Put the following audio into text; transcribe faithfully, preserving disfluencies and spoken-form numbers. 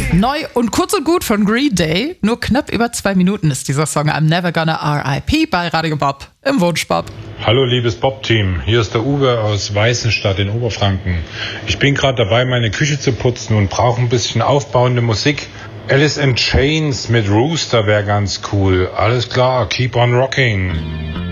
Neu und kurz und gut von Green Day. Nur knapp über zwei Minuten ist dieser Song I'm Never Gonna R I P bei Radio Bob im Wunschbob. Hallo liebes Bob-Team, hier ist der Uwe aus Weißenstadt in Oberfranken. Ich bin gerade dabei, meine Küche zu putzen und brauche ein bisschen aufbauende Musik. Alice in Chains mit Rooster wäre ganz cool. Alles klar, keep on rocking.